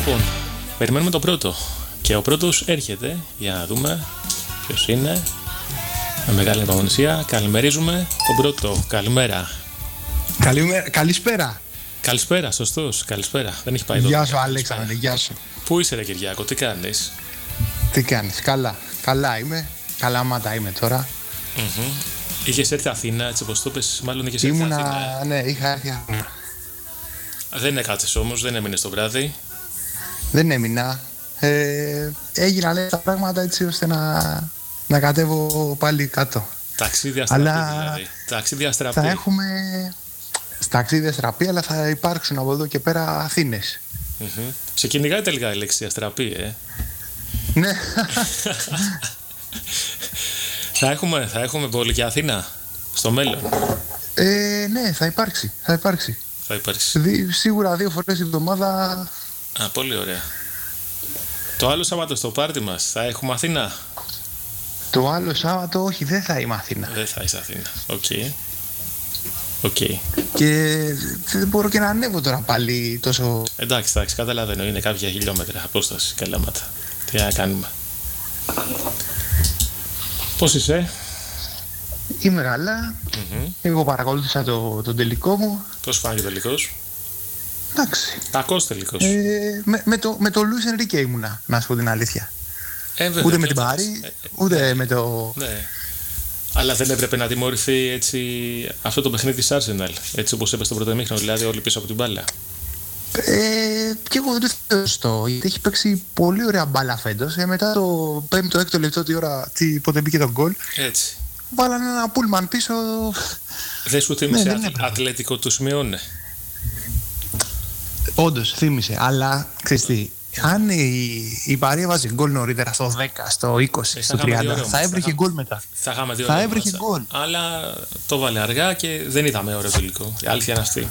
Λοιπόν, περιμένουμε τον πρώτο. Και ο πρώτος έρχεται, για να δούμε ποιος είναι. Με μεγάλη υπομονησία, καλημερίζουμε τον πρώτο. Καλημέρα. Καλησπέρα. Καλησπέρα, σωστός, καλησπέρα. Δεν έχει πάει εδώ. Γεια σου, Αλέξανδρε, γεια σου. Πού είσαι, ρε Κυριάκο, τι κάνεις? Τι κάνεις, καλά είμαι. Καλάματα είμαι τώρα. Είχες έρθει Αθήνα, έτσι όπως το πες, μάλλον είχες έρθει Αθήνα. Ναι, είχα έρθει Αθήνα. Δεν έκατσες όμως, δεν έμεινες το βράδυ. Δεν έμεινα. Έγιναν τα πράγματα έτσι ώστε να κατέβω πάλι κάτω. Ταξίδια αστραπή δηλαδή. Ταξίδια αστραπή. Θα έχουμε ταξίδια αστραπή, αλλά θα υπάρξουν από εδώ και πέρα Αθήνες. Σε κυνηγάει τελικά η λέξη αστραπή, Ναι. Θα έχουμε πόλη και Αθήνα στο μέλλον. Ναι, θα υπάρξει. Θα υπάρξει. Σίγουρα 2 φορές την εβδομάδα. Α, πολύ ωραία. Το άλλο Σάββατο στο πάρτι μας θα έχουμε Αθήνα? Το άλλο Σάββατο όχι, δεν θα είμαι Αθήνα. Δεν θα είσαι Αθήνα. Οκ. Και δεν μπορώ και να ανέβω τώρα πάλι τόσο. Εντάξει, καταλαβαίνω. Είναι κάποια χιλιόμετρα απόσταση. Καλάματα. Τι να κάνουμε. Πώς είσαι? Είμαι καλά. Εγώ παρακολούθησα τον τελικό μου. Πώς φάνηκε ο τελικός? Εντάξει. Κακός τελικός. Με το Λουίς Ενρίκε ήμουνα, να σου πω την αλήθεια. Ούτε με την Πάρη, ούτε με το. Ναι. Αλλά δεν έπρεπε να τιμωρηθεί έτσι αυτό το παιχνίδι της Arsenal, έτσι όπως έπαιζε στο πρώτο ημίχρονο, δηλαδή όλοι πίσω από την μπάλα? Και εγώ δεν το θεωρώ σωστό, γιατί έχει παίξει πολύ ωραία μπάλα φέτος. Μετά το 5ο-6ο λεπτό πότε μπήκε το γκολ. Έτσι. Βάλανε ένα πούλμαν πίσω. Δεν σου θύμισε Ατλέτικο του Σιμεώνε? Όντως θύμισε, αλλά ξέρεις τι, αν η Παρία βάζει γκολ νωρίτερα στο 10, στο 20, στο 30, θα έβρεχε γκολ μετά. Θα έβρεχε γκολ. Αλλά το βάλε αργά και δεν είδαμε ωραίο τελικό. Η αλήθεια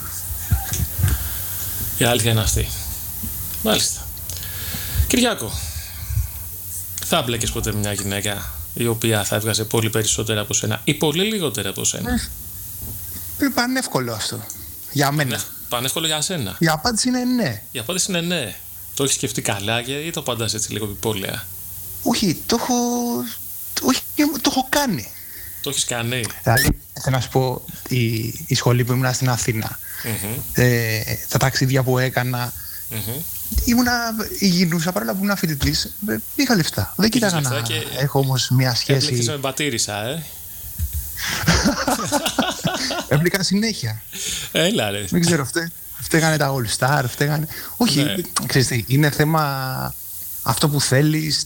είναι αυτή. Μάλιστα. Κυριάκο, θα μπλέκες ποτέ μια γυναίκα η οποία θα έβγαζε πολύ περισσότερα από σένα ή πολύ λιγότερα από σένα? Είναι πανεύκολο αυτό για μένα. Πανεύκολο για σένα? Η απάντηση είναι ναι. Η απάντηση είναι ναι. Το έχεις σκεφτεί καλά ή το απαντάς έτσι λίγο επιπόλαια? Όχι, το έχω κάνει. Το έχεις κάνει? Δηλαδή, θέλω να σου πω, η σχολή που ήμουν στην Αθήνα, τα ταξίδια που έκανα, γινούσα παρόλα που ήμουν φοιτητής, είχα λεφτά. Δεν κοίταγα να έχω όμως μια σχέση. Έπληξες με μπατήρισα, Έπληκα συνέχεια. Έλα ρε. Δεν ξέρω, φταίγανε τα All Star, φταίγανε. Όχι, ξέρεις τι, είναι θέμα αυτό που θέλεις,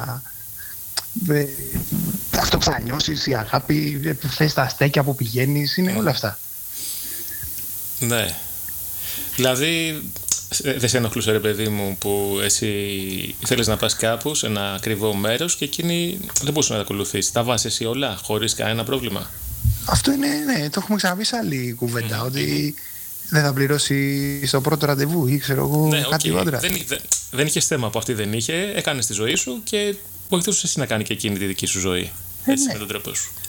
αυτό που θα νιώσεις, η αγάπη, θες τα στέκια που πηγαίνεις, είναι όλα αυτά. Ναι. Δηλαδή, δεν σε ενοχλούσε, ρε παιδί μου, που εσύ θέλεις να πας κάπου σε ένα ακριβό μέρος και εκείνη δεν μπορούσε να τα ακολουθήσει? Τα βάζεις εσύ όλα, χωρίς κανένα πρόβλημα? Αυτό είναι, ναι, το έχουμε ξαναπεί σε άλλη κουβέντα, ότι δεν θα πληρώσει στο πρώτο ραντεβού ή ξέρω εγώ κάτι άντρα. Δεν είχες θέμα από αυτή, δεν είχε, έκανες τη ζωή σου και βοηθούσες εσύ να κάνει και εκείνη τη δική σου ζωή. Έτσι, με τον τρόπο σου.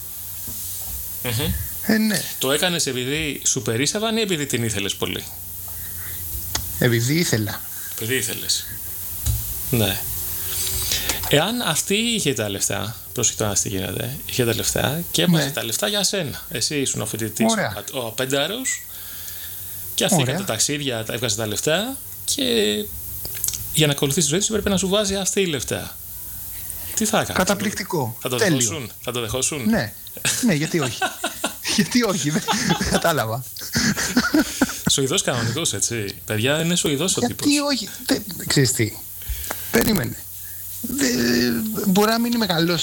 Ναι. Το έκανες επειδή σου περίσσευαν ή επειδή την ήθελες πολύ? Επειδή ήθελα. Επειδή ήθελες. Ναι. Εάν αυτή είχε τα λεφτά, πρόσεχε τι γίνεται, είχε τα λεφτά και έμαζε τα λεφτά για σένα. Εσύ ήσουν ο φοιτητής, ο απένταρος, και αυτή κατά τα ταξίδια έβγαζε τα λεφτά και για να ακολουθήσει τη ζωή σου έπρεπε να σου βάζει αυτή η λεφτά. Τι θα έκανες? Καταπληκτικό. Θα το δεχόσουν? Ναι, γιατί όχι. Γιατί όχι, δεν κατάλαβα. Σουηδός κανονικός, έτσι. Παιδιά, είναι Σουηδός ο τύπος. Γιατί όχι, ξέρεις τι, περίμενε. Μπορεί να μην είμαι καλός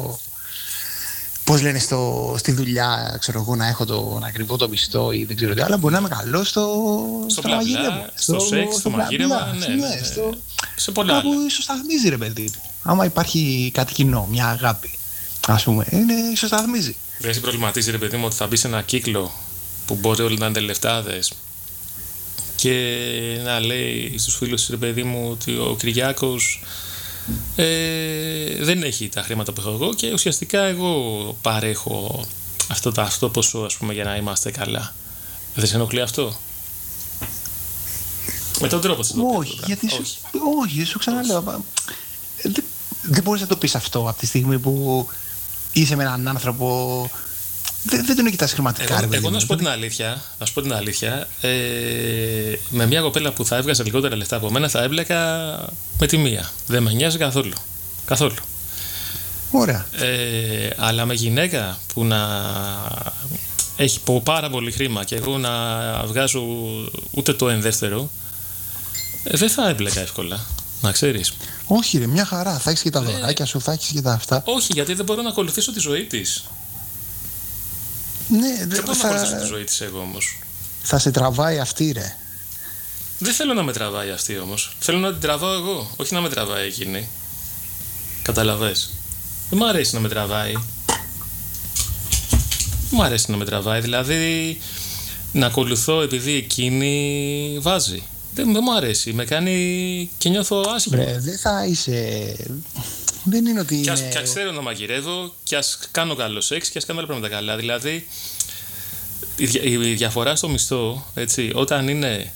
πώς λένε, στη δουλειά, ξέρω εγώ, να έχω τον ακριβό το μισθό ή δεν ξέρω τι, αλλά μπορεί να είμαι καλός στο μαγείρεμα, στο σεξ, στο μαγείρεμα, σε πολλά άλλα. Κάπου ισοσταθμίζει, ρε παιδί μου. Άμα υπάρχει κάτι κοινό, μια αγάπη, ας πούμε, ισοσταθμίζει. Δεν σε προβληματίζει, ρε παιδί μου, ότι θα μπει σε ένα κύκλο που μπορεί όλοι να είναι λεφτάδες και να λέει στους φίλους, ρε παιδί μου, ότι ο Κυριάκος δεν έχει τα χρήματα που έχω εγώ και ουσιαστικά εγώ παρέχω αυτό ποσό, ας πούμε, για να είμαστε καλά? Δεν σε ενοχλεί αυτό? Με τον τρόπο του. Όχι, όχι, σου ξαναλέω. Δεν μπορείς να το πεις αυτό από τη στιγμή που είσαι με έναν άνθρωπο. Δεν τον κοιτάς χρηματικά. Εγώ να σου πω την αλήθεια, με μια κοπέλα που θα έβγαζε λιγότερα λεφτά από μένα θα έμπλεκα με τη μία. Δεν με νοιάζει καθόλου. Ωραία. Αλλά με γυναίκα που να έχει πάρα πολύ χρήμα και εγώ να βγάζω ούτε το ενδεύτερο, δεν θα έμπλεκα εύκολα, να ξέρεις. Όχι ρε, μια χαρά, θα έχεις και τα δωράκια σου, θα έχεις και τα αυτά. Όχι, γιατί δεν μπορώ να ακολουθήσω τη ζωή της. Ναι, δεν μπορώ να ακολουθήσω τη ζωή της εγώ όμως. Θα σε τραβάει αυτή ρε. Δεν θέλω να με τραβάει αυτή όμως. Θέλω να την τραβάω εγώ, όχι να με τραβάει εκείνη. Καταλαβες. Δεν μου αρέσει να με τραβάει. Μου αρέσει να με τραβάει, δηλαδή να ακολουθώ επειδή εκείνη βάζει. Δεν μου αρέσει, με κάνει και νιώθω άσχημα. Δεν θα είσαι. Δεν είναι ότι. Κι ας ξέρω να μαγειρεύω, κι ας κάνω καλό σεξ, κι ας κάνω άλλα πράγματα καλά. Δηλαδή η διαφορά στο μισθό, έτσι, όταν είναι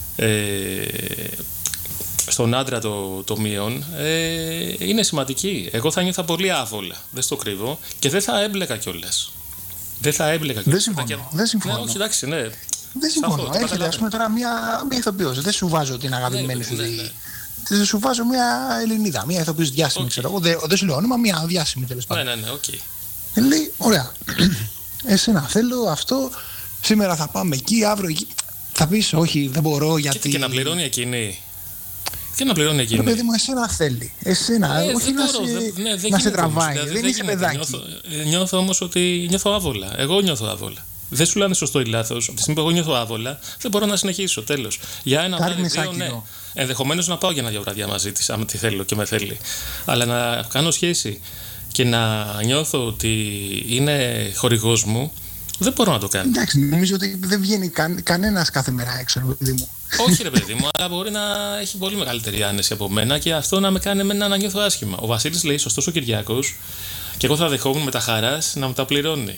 στον άντρα το μείον, είναι σημαντική. Εγώ θα νιώθα πολύ άβολα, δεν στο κρύβω, και δεν θα έμπλεκα κιόλας. Δεν συμφωνώ. Ναι, όχι, εντάξει, ναι. Δεν συμφωνώ. Έρχεται, ας πούμε, τώρα μια ηθοποιός. Δεν σου βάζω την αγαπημένη σου. Δεν σου βάζω μια Ελληνίδα, μια ηθοποιός διάσημη, ξέρω εγώ. Δεν σου λέω όνομα, μια διάσημη τέλος πάντων. Ναι, οκ. Λέει, ωραία. Εσένα θέλω αυτό. Σήμερα θα πάμε εκεί, αύριο εκεί. Θα πεις, όχι, δεν μπορώ γιατί. Και να πληρώνει εκείνη. Και να πληρώνει εκείνη. Το παιδί μου, εσένα θέλει. Εσένα, όχι να σε τραβάει. Δεν είσαι παιδάκι. Νιώθω όμως ότι νιώθω άβολα. Εγώ νιώθω άβολα. Δεν σου λένε σωστό ή λάθος. Από τη στιγμή που εγώ νιώθω άβολα, δεν μπορώ να συνεχίσω. Τέλος. Για ένα βράδυ, δύο, ναι. Ενδεχομένως να πάω για ένα-δύο βράδια μαζί της, άμα τη θέλω και με θέλει. Αλλά να κάνω σχέση και να νιώθω ότι είναι χορηγός μου, δεν μπορώ να το κάνω. Εντάξει, νομίζω ότι δεν βγαίνει κανένας κάθε μέρα έξω, ρε παιδί μου. Όχι, ρε παιδί μου, αλλά μπορεί να έχει πολύ μεγαλύτερη άνεση από μένα και αυτό να με κάνει εμένα να νιώθω άσχημα. Ο Βασίλης λέει, σωστός ο Κυριάκος, και εγώ θα δεχόμουν με τα χαράς να μου τα πληρώνει.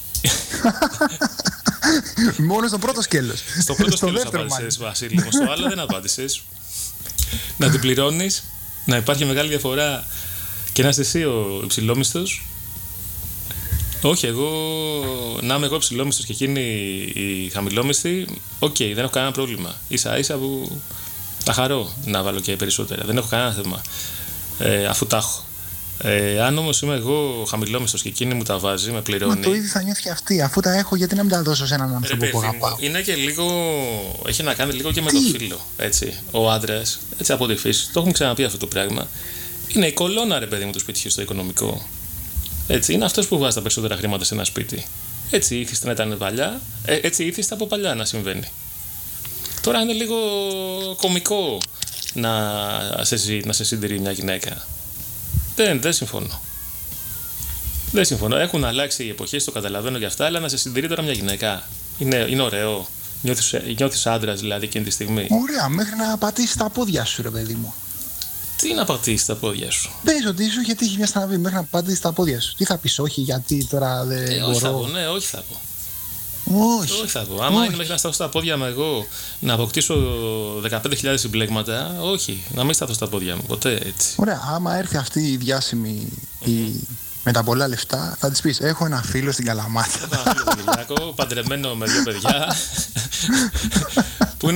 Μόνο στο πρώτο σκέλος. Στο πρώτο σκέλος απάντησες, Βασίλη μου. Στο άλλο δεν απάντησες. Να την πληρώνεις, να υπάρχει μεγάλη διαφορά και να είσαι εσύ ο υψηλόμισθος. Όχι, να είμαι εγώ υψηλόμισθος και εκείνη η χαμηλόμισθη, οκ, δεν έχω κανένα πρόβλημα. Ίσα-ίσα που θα χαρώ να βάλω και περισσότερα. Δεν έχω κανένα θέμα, αφού τα έχω. Αν όμως είμαι εγώ χαμηλόμισθος και εκείνη μου τα βάζει, με πληρώνει. Μα το ίδιο θα νιώθει αυτή. Αφού τα έχω, γιατί να μην τα δώσω σε έναν άνθρωπο που αγαπάω. Είναι και λίγο. Έχει να κάνει λίγο και με το φίλο. Έτσι. Ο άντρας, έτσι από τη φύση, το έχουμε ξαναπεί αυτό το πράγμα. Είναι η κολόνα, ρε παιδί μου, του σπιτιού στο οικονομικό. Έτσι. Είναι αυτός που βάζει τα περισσότερα χρήματα σε ένα σπίτι. Έτσι ήθιστε να ήταν παλιά, έτσι ήθιστε από παλιά να συμβαίνει. Τώρα είναι λίγο κωμικό να σε συντηρεί μια γυναίκα. Δεν συμφωνώ. Δεν συμφωνώ. Έχουν αλλάξει οι εποχές, το καταλαβαίνω και αυτά, αλλά να σε συντηρεί τώρα μια γυναίκα είναι ωραίο. Νιώθεις άντρας δηλαδή εκείνη τη στιγμή. Ωραία, μέχρι να πατήσεις τα πόδια σου, ρε παιδί μου. Τι να πατήσεις τα πόδια σου? Πες ότι σου είχε τύχει μια στραβή μέχρι να πατήσεις τα πόδια σου. Τι θα πεις, όχι, γιατί τώρα δεν μπορώ. Όχι θα πω, ναι, όχι θα πω. Όχι θα πω. Άμα είναι μέχρι να σταθώ στα πόδια μου εγώ, να αποκτήσω 15.000 συμπλέγματα, όχι, να μην σταθώ στα πόδια μου, ποτέ έτσι. Ωραία, άμα έρθει αυτή η διάσημη με τα πολλά λεφτά, θα της πεις, έχω ένα φίλο στην Καλαμάτα. Έχω ένα φίλο στον Κυριάκο, παντρεμένο με 2 παιδιά, που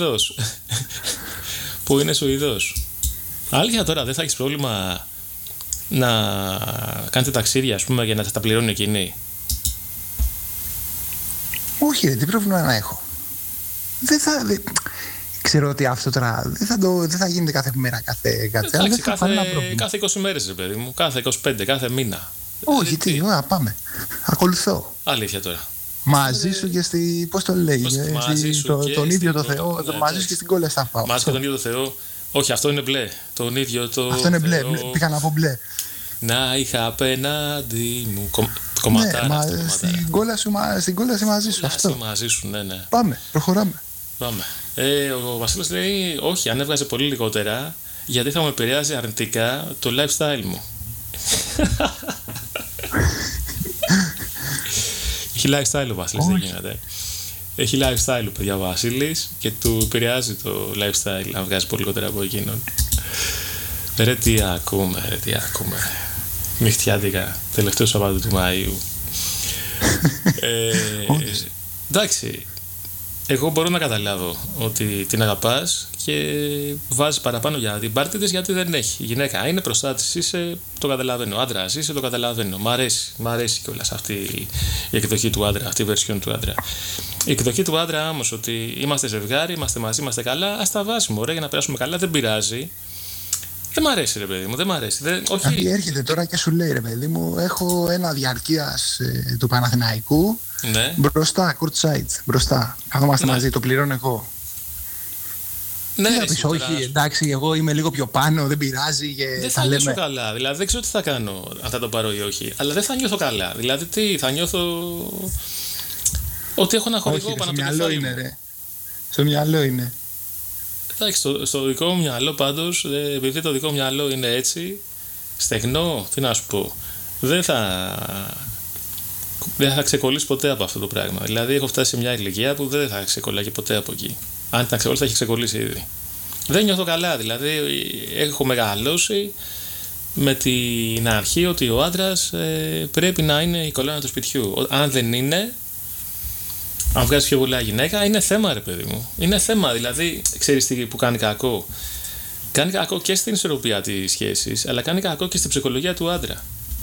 είναι Σουηδός. Αλήθεια τώρα, δεν θα έχεις πρόβλημα να κάνετε ταξίδια, ας πούμε, για να τα πληρώνει εκείνη? Όχι, τι πρόβλημα να έχω. Ξέρω ότι αυτό τώρα δεν θα γίνεται κάθε μέρα, κάθε κάτι. Αλλά δεν θα φανεί ένα πρόβλημα. Κάθε 20 μέρες, ρε παιδί μου, κάθε 25, κάθε μήνα. Όχι, ωραία, πάμε. Ακολουθώ. Αλήθεια τώρα. Μαζί σου και στη. Πώς το λέγει, τον ίδιο το Θεό. Μαζί σου και στην κόλλα θα πάω. Μαζί και τον ίδιο το Θεό. Όχι, αυτό είναι μπλε. Τον ίδιο το. Αυτό είναι μπλε. Πήγα να πω μπλε. Να είχα απέναντι μου. Κομματάρα. Ναι, στην κόλλα σου μαζί σου. Αυτό. Μαζί σου, ναι. Πάμε, προχωράμε. Πάμε. Ο Βασίλης λέει, όχι, αν έβγαζε πολύ λιγότερα, γιατί θα μου επηρεάζει αρνητικά το lifestyle μου. Έχει lifestyle ο Βασίλης, δεν γίνεται. Έχει lifestyle, παιδιά, ο Βασίλης και του επηρεάζει το lifestyle να βγάζει πολύ λιγότερα από εκείνον. Ρε τι ακούμε. Νυχτιάτικα, τελευταίο Σαββάτο του Μαΐου. Εντάξει, εγώ μπορώ να καταλάβω ότι την αγαπάς και βάζεις παραπάνω για την πάρτι της, γιατί δεν έχει. Η γυναίκα είναι μπροστά της, είσαι, το καταλαβαίνω. Άντρας είσαι, το καταλαβαίνω. Μ' αρέσει κιόλας αυτή η εκδοχή του άντρα, αυτή η version του άντρα. Η εκδοχή του άντρα όμως, ότι είμαστε ζευγάρι, είμαστε μαζί, είμαστε καλά, ας τα βάζουμε, ωραία, για να περάσουμε καλά, δεν πειράζει. Δεν μ' αρέσει, ρε παιδί μου, δεν μ' αρέσει. Όχι. Έρχεται τώρα και σου λέει, ρε παιδί μου, έχω ένα διαρκείας του Παναθηναϊκού. Ναι. Μπροστά, courtside, μπροστά. Καθόμαστε μαζί, το πληρώνω εγώ. Ναι, τι θα πεις, όχι, εντάξει, εγώ είμαι λίγο πιο πάνω, δεν πειράζει και δεν θα νιώθω καλά. Δηλαδή, δεν ξέρω τι θα κάνω, αν θα το πάρω ή όχι. Αλλά δεν θα νιώθω καλά. Δηλαδή, τι, θα νιώθω ότι έχω ένα χορηγό πάνω από το κεφάλι μου. Στο μυαλό είναι. Εντάξει, στο δικό μου μυαλό πάντως, επειδή το δικό μου μυαλό είναι έτσι, στεγνό, τι να σου πω, δεν θα ξεκολλήσει ποτέ από αυτό το πράγμα. Δηλαδή, έχω φτάσει σε μια ηλικία που δεν θα ξεκολλάει ποτέ από εκεί. Αν ήταν ξεκολλήσει, θα έχει ξεκολλήσει ήδη. Δεν νιώθω καλά, δηλαδή, έχω μεγαλώσει με την αρχή ότι ο άντρας πρέπει να είναι η κολόνα του σπιτιού. Αν δεν είναι, αν βγάζει πιο πολλά γυναίκα, είναι θέμα, ρε παιδί μου. Είναι θέμα, δηλαδή, ξέρεις τι που κάνει κακό. Κάνει κακό και στην ισορροπία της σχέσης, αλλά κάνει κακό και στην ψυχολογία του άντρα.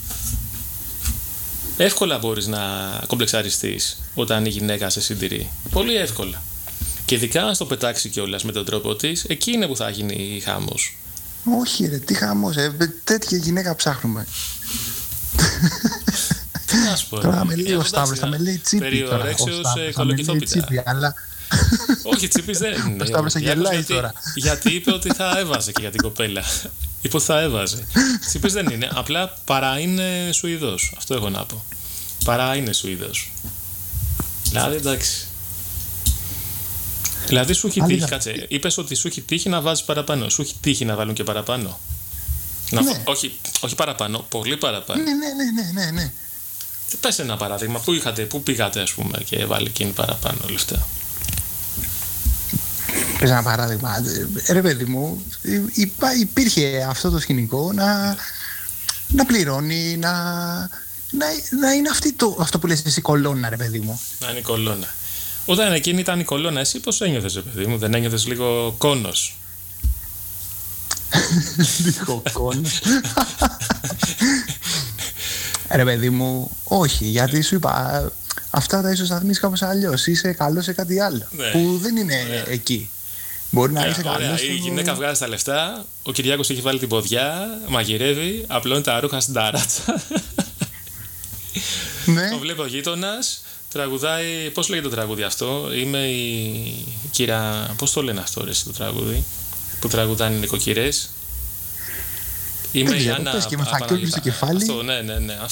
Εύκολα μπορείς να κομπλεξαριστείς όταν η γυναίκα σε συντηρεί. Πολύ εύκολα. Και ειδικά αν στο πετάξει κιόλας με τον τρόπο της, εκεί είναι που θα γίνει χαμός. Όχι, ρε, τι χαμός, τέτοια γυναίκα ψάχνουμε. Τι να σου πω. Τώρα με λέει ο Σταύρος, θα με λέει τσίπη. Περιορέξεως κολοκυθόπιτα. Αλλά... Όχι, τσίπης δεν είναι. Ο Σταύρος θα γελάει τώρα. Γιατί είπε ότι θα έβαζε και για την κοπέλα. Είπε ότι θα έβαζε. Τσίπης δεν είναι. Απλά παρά είναι Σουηδός. Αυτό έχω να πω. Παρά είναι Σουηδός. Δηλαδή, εντάξει. Δηλαδή, σου έχει τύχει, κάτσε. Είπες ότι σου έχει τύχει να βάζεις παραπάνω. Σου έχει τύχει να βάλουν και παραπάνω. Ναι. Όχι παραπάνω, πολύ παραπάνω. Ναι. Πες ένα παράδειγμα, πού πήγατε, ας πούμε, και βάλει εκείνη παραπάνω λεφτά. Πες ένα παράδειγμα. Ρε παιδί μου, υπήρχε αυτό το σκηνικό να πληρώνει, να είναι αυτό που λες εσύ κολόνα, ρε παιδί μου. Να είναι κολόνα. Όταν εκείνη ήταν η κολόνα, εσύ πώς ένιωθες, ρε παιδί μου, δεν ένιωθες λίγο κόνος? Λίγο κόνος. Ρε παιδί μου, όχι, γιατί σου είπα, αυτά τα ισοσταθμίσεις κάπως αλλιώς. Είσαι καλός σε κάτι άλλο, που δεν είναι εκεί. Μπορεί να είσαι καλός. Η γυναίκα βγάζει τα λεφτά, ο Κυριάκος έχει βάλει την ποδιά, μαγειρεύει, απλώνει τα ρούχα στην ταράτσα. Ναι. Το βλέπει ο γείτονας, τραγουδάει. Πώς λέγεται το τραγούδι αυτό? Είμαι η κύρα. Πώς το λένε αυτό, ρε, το τραγούδι που τραγουδάνε οι νοικοκυρές? Είμαι η Άννα. Και με φακέλου στο κεφάλι. Αυτό, ναι,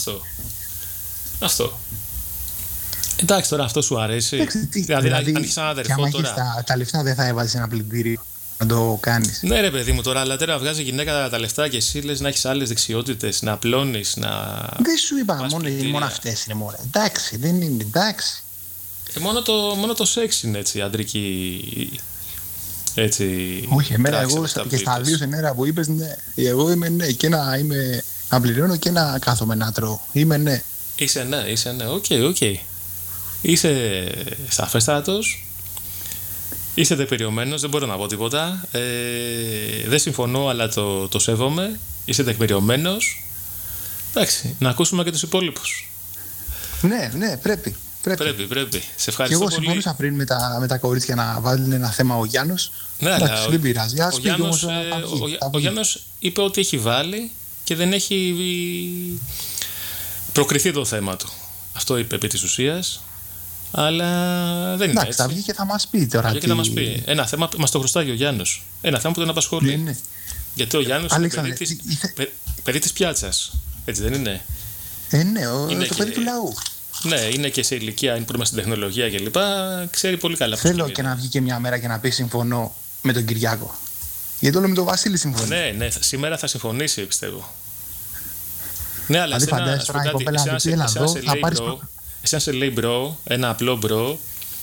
αυτό. Εντάξει, τώρα αυτό σου αρέσει? Δηλαδή, αν έχεις έναν αδερφό τώρα. Τα λεφτά δεν θα έβαζες ένα πλυντήριο να το κάνεις. Ναι, ρε παιδί μου, τώρα, αλλά τώρα βγάζει γυναίκα τα λεφτά και εσύ λες να έχεις άλλες δεξιότητες, να απλώνεις, να. Δεν σου είπα, μόνο αυτές είναι μόνο. Εντάξει, δεν είναι, εντάξει. Μόνο το σεξ είναι έτσι, αντρική. Έτσι. Όχι, εμένα εγώ και στα δύο σενέρα που είπες, ναι. Εγώ είμαι ναι, και να πληρώνω και να κάθομαι να τρώω. Είμαι ναι. Είσαι ναι, οκ. Είσαι σαφέστατος, είσαι τεκμηριωμένος, δεν μπορώ να πω τίποτα. Δεν συμφωνώ, αλλά το σέβομαι. Είσαι τεκμηριωμένος. Εντάξει, να ακούσουμε και τους υπόλοιπους. Ναι, πρέπει. Σε ευχαριστώ πολύ. Και εγώ συμφωνούσα πριν με τα κορίτσια να βάλουν ένα θέμα ο Γιάννος. Ναι, αλλά δεν πειράζει. Ο Γιάννος είπε ότι έχει βάλει και δεν έχει προκριθεί το θέμα του. Αυτό είπε επί της ουσίας. Αλλά δεν είναι έτσι. Θα βγει και θα μας πει τώρα. Θα μας πει. Ένα θέμα μας το χρωστάει ο Γιάννος. Ένα θέμα που δεν απασχολεί. Ναι. Γιατί ο Γιάννος είναι παιδί της πιάτσας. Έτσι δεν είναι? Ναι, το παιδί του λαού. Ναι, είναι και σε ηλικία, είναι πρώτα στην τεχνολογία κλπ. Ξέρει πολύ καλά. Θέλω και να βγει και μια μέρα και να πει συμφωνώ με τον Κυριάκο. Γιατί όλο με τον Βασίλη συμφωνεί. Ναι, σήμερα θα συμφωνήσει, πιστεύω. Ναι, αλλά φαντάζεσαι τώρα η κοπέλα να πει έλα εδώ, θα πάρεις... Εσύ αν σε λέει μπρο, ένα απλό μπρο,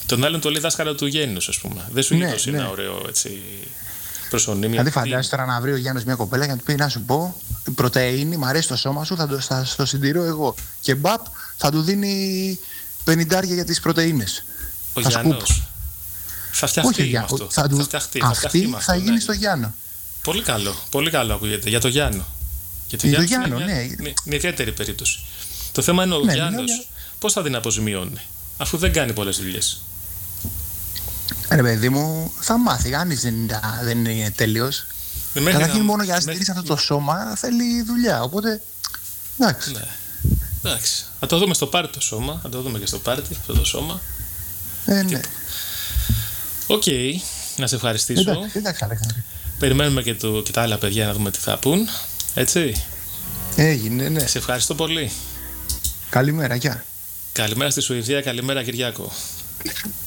Τον άλλον το λέει δάσκαλο του γένους, ας πούμε. Δεν σου γύρωσε ένα ωραίο έτσι προσωνύμιο. Δηλαδή, φαντάζεσαι τώρα να βρει ο Γιάννος μια κοπέλα και να του πει: να σου πω, η πρωτεΐνη, μ' αρέσει το σώμα σου, θα το συντηρώ εγώ. Και μπαπ, θα του δίνει 50 για τις πρωτεΐνες. Ο Γιάννος. Θα φτιαχτεί με αυτό. Αυτή θα γίνει στο Γιάννο. Πολύ καλό. Πολύ καλό ακούγεται. Για το Γιάννο. Για το Γιάννο, ναι. Είναι ιδιαίτερη περίπτωση. Το θέμα είναι ο Γιάννος πώς θα την αποζημιώνει, αφού δεν κάνει πολλές δουλειές. Ρε παιδί μου, θα μάθει. Κανείς δεν είναι τέλειος. Καταρχήν μόνο για να συντηρήσει αυτό το σώμα θέλει δουλειά. Οπότε. Εντάξει. Ναι. Εντάξει. Θα το δούμε στο πάρτι το σώμα. Θα το δούμε και στο πάρτι αυτό το σώμα. Ναι. Οκ. Να σε ευχαριστήσω. Εντάξει, Αλέξανδρε. Περιμένουμε και τα άλλα παιδιά να δούμε τι θα πούν. Έτσι. Έγινε, ναι. Σε ευχαριστώ πολύ. Καλημέρα, γεια. Καλημέρα στη Σουηδία, καλημέρα Κυριάκο.